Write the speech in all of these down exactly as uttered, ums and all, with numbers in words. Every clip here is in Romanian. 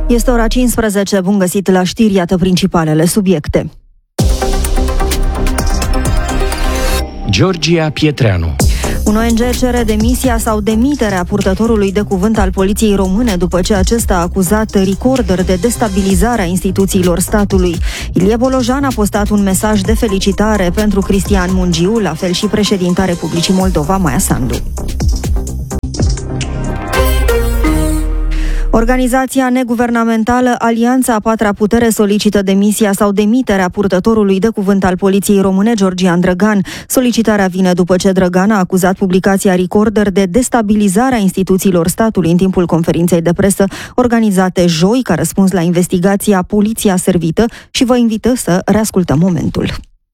Este ora cincisprezece, bun găsit la știri, iată principalele subiecte. Georgia Pietreanu. Un O N G cere demisia sau demiterea purtătorului de cuvânt al poliției române după ce acesta a acuzat Recorder de destabilizarea instituțiilor statului. Ilie Bolojan a postat un mesaj de felicitare pentru Cristian Mungiu, la fel și președinta Republicii Moldova, Maia Sandu. Organizația neguvernamentală Alianța a Patra Putere solicită demisia sau demiterea purtătorului de cuvânt al poliției române, Georgian Drăgan. Solicitarea vine după ce Drăgan a acuzat publicația Recorder de destabilizarea instituțiilor statului în timpul conferinței de presă organizate joi, ca răspuns la investigația Poliția Servită, și vă invită să reascultăm momentul.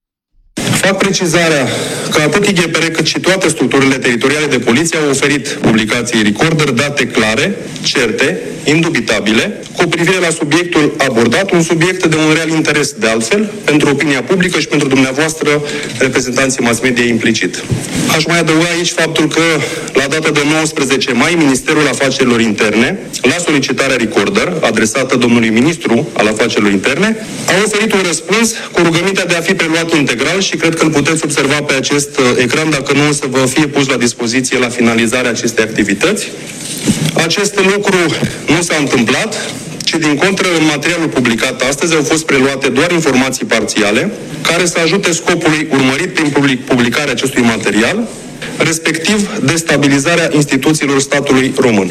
Fac precizarea că atât I G P R cât și toate structurile teritoriale de poliție au oferit publicației Recorder date clare, certe, indubitabile, cu privire la subiectul abordat, un subiect de un real interes, de altfel, pentru opinia publică și pentru dumneavoastră, reprezentanții mass media implicit. Aș mai adăuga aici faptul că, la data de nouăsprezece mai, Ministerul Afacerilor Interne, la solicitarea Recorder, adresată domnului ministru al Afacerilor Interne, a oferit un răspuns cu rugămintea de a fi preluat integral și cred că îl puteți observa pe acest ecran, dacă nu o să vă fie pus la dispoziție la finalizarea acestei activități. Acest lucru nu s-a întâmplat, ci din contră, în materialul publicat astăzi au fost preluate doar informații parțiale, care să ajute scopului urmărit prin publicarea acestui material, respectiv destabilizarea instituțiilor statului român.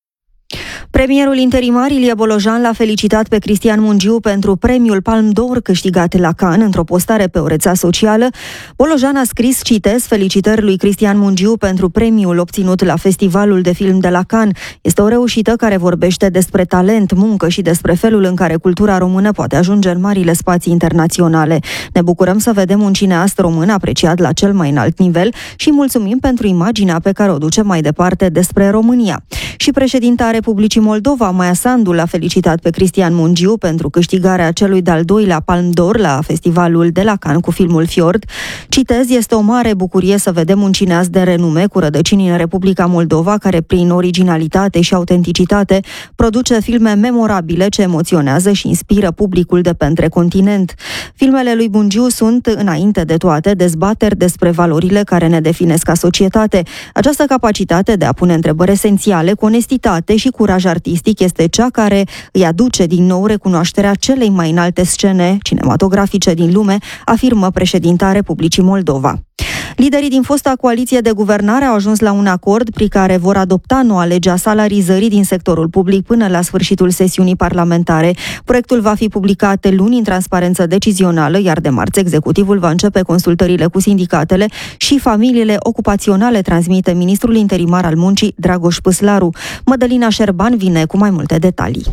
Premierul interimar Ilie Bolojan l-a felicitat pe Cristian Mungiu pentru premiul Palme d'Or câștigat la Cannes. Într-o postare pe o rețea socială, Bolojan a scris, citez, felicitări lui Cristian Mungiu pentru premiul obținut la Festivalul de Film de la Cannes. Este o reușită care vorbește despre talent, muncă și despre felul în care cultura română poate ajunge în marile spații internaționale. Ne bucurăm să vedem un cineast român apreciat la cel mai înalt nivel și mulțumim pentru imaginea pe care o duce mai departe despre România. Și președinta Republicii Moldova, Maia Sandu, l-a felicitat pe Cristian Mungiu pentru câștigarea celui de-al doilea Palme d'Or la Festivalul de la Cannes cu filmul Fjord. Citez, este o mare bucurie să vedem un cineast de renume cu rădăcini în Republica Moldova, care prin originalitate și autenticitate produce filme memorabile ce emoționează și inspiră publicul de pe întreg continent. Filmele lui Mungiu sunt, înainte de toate, dezbateri despre valorile care ne definesc ca societate. Această capacitate de a pune întrebări esențiale cu onestitate și curaj artistic este cea care îi aduce din nou recunoașterea celei mai înalte scene cinematografice din lume, afirmă președinta Republicii Moldova. Liderii din fosta coaliție de guvernare au ajuns la un acord prin care vor adopta noua lege a salarizării din sectorul public până la sfârșitul sesiunii parlamentare. Proiectul va fi publicat luni în transparență decizională, iar de marți executivul va începe consultările cu sindicatele și familiile ocupaționale, transmite ministrul interimar al muncii, Dragoș Păslaru. Mădălina Șerban vine cu mai multe detalii.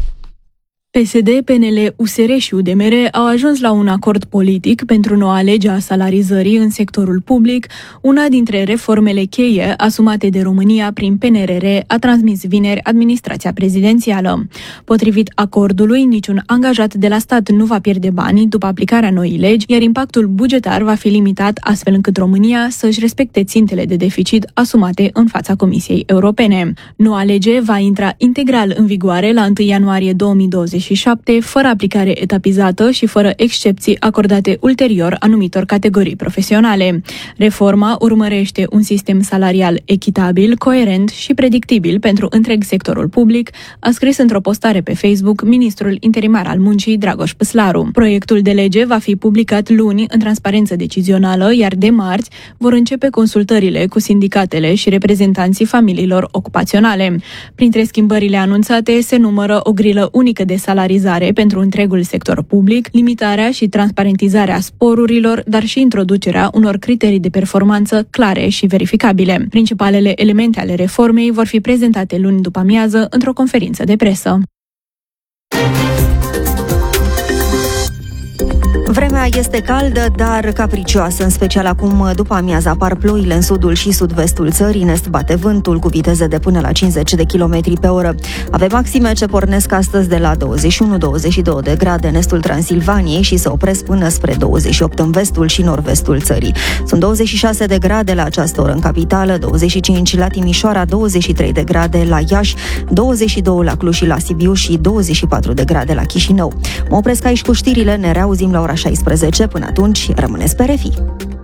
P S D, P N L, U S R și U D M R au ajuns la un acord politic pentru noua lege a salarizării în sectorul public, una dintre reformele cheie asumate de România prin P N R R, a transmis vineri administrația prezidențială. Potrivit acordului, niciun angajat de la stat nu va pierde bani după aplicarea noii legi, iar impactul bugetar va fi limitat astfel încât România să-și respecte țintele de deficit asumate în fața Comisiei Europene. Noua lege va intra integral în vigoare la întâi ianuarie două mii douăzeci și șapte, fără aplicare etapizată și fără excepții acordate ulterior anumitor categorii profesionale. Reforma urmărește un sistem salarial echitabil, coerent și predictibil pentru întreg sectorul public, a scris într-o postare pe Facebook ministrul interimar al muncii, Dragoș Păslaru. Proiectul de lege va fi publicat luni în transparență decizională, iar de marți vor începe consultările cu sindicatele și reprezentanții familiilor ocupaționale. Printre schimbările anunțate se numără o grilă unică de salarizare pentru întregul sector public, limitarea și transparentizarea sporurilor, dar și introducerea unor criterii de performanță clare și verificabile. Principalele elemente ale reformei vor fi prezentate luni după amiază într-o conferință de presă. Vremea este caldă, dar capricioasă, în special acum după amiază apar ploile în sudul și sud-vestul țării, în est bate vântul cu viteze de până la cincizeci de kilometri pe oră. Avem maxime ce pornesc astăzi de la douăzeci și unu douăzeci și doi de grade în estul Transilvaniei și se opresc până spre douăzeci și opt în vestul și nord-vestul țării. Sunt douăzeci și șase de grade la această oră în capitală, douăzeci și cinci la Timișoara, douăzeci și trei de grade la Iași, douăzeci și doi la Cluj și la Sibiu și douăzeci și patru de grade la Chișinău. Mă opresc aici cu știrile, ne reauzim la ora șaisprezece. Până atunci, rămâneți pe R F I.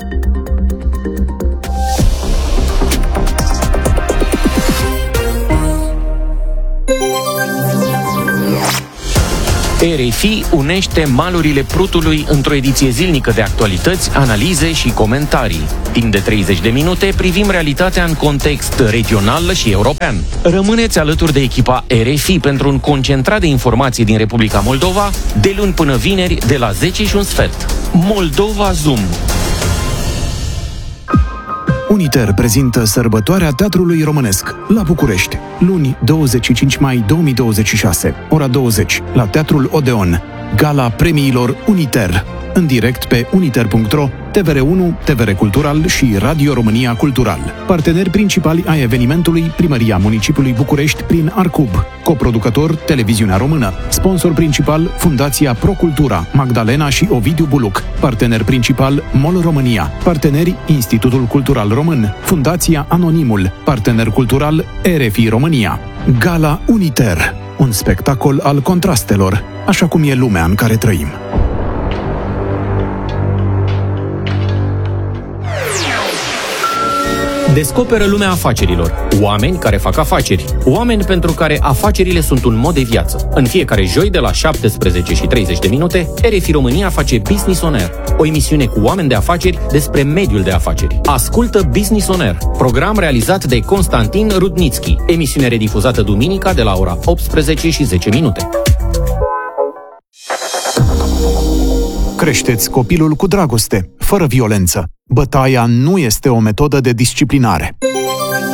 R F I unește malurile Prutului într-o ediție zilnică de actualități, analize și comentarii. Timp de treizeci de minute privim realitatea în context regional și european. Rămâneți alături de echipa R F I pentru un concentrat de informații din Republica Moldova, de luni până vineri, de la zece și un sfert. Moldova Zoom. Uniter prezintă sărbătoarea Teatrului Românesc la București, luni douăzeci și cinci mai două mii douăzeci și șase, ora douăzeci, la Teatrul Odeon, gala premiilor Uniter, în direct pe uniter punct ro, T V R unu, T V R Cultural și Radio România Cultural. Parteneri principali ai evenimentului, Primăria Municipiului București prin Arcub, coproducător Televiziunea Română, sponsor principal Fundația Procultura, Magdalena și Ovidiu Buluc, partener principal MOL România, parteneri Institutul Cultural Român, Fundația Anonimul, partener cultural R F I România. Gala Uniter, un spectacol al contrastelor, așa cum e lumea în care trăim. Descoperă lumea afacerilor. Oameni care fac afaceri. Oameni pentru care afacerile sunt un mod de viață. În fiecare joi de la șaptesprezece și treizeci de minute, R F I România face Business on Air, o emisiune cu oameni de afaceri despre mediul de afaceri. Ascultă Business on Air, program realizat de Constantin Rudnitski, emisiune redifuzată duminica de la ora optsprezece și zece minute. Creșteți copilul cu dragoste, fără violență. Bătaia nu este o metodă de disciplinare.